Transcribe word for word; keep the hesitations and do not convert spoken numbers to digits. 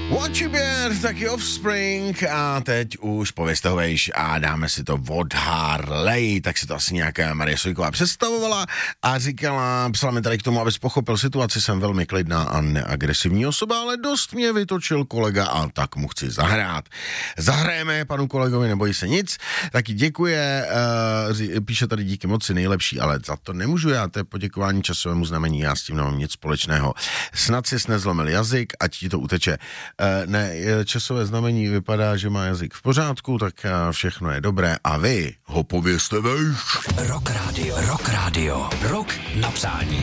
Watch Bear, taky Offspring a teď už povězte ho vejš a dáme si to od Harley, tak si to asi nějaká Marie Sojková představovala a říkala, psala mi tady k tomu, abys pochopil situaci, jsem velmi klidná a neagresivní osoba, ale dost mě vytočil kolega a tak mu chci zahrát. Zahrajeme panu kolegovi, nebojí se nic, taky děkuje, uh, píše tady díky moci nejlepší, ale za to nemůžu já, to je poděkování časovému znamení, já s tím nemám nic společného. Snad si nezlomil jazyk, ať ti to uteče. Ne, časové znamení vypadá, že má jazyk v pořádku, tak všechno je dobré a vy ho povězte vejš. Rock Radio, Rock Radio, Rock na přání.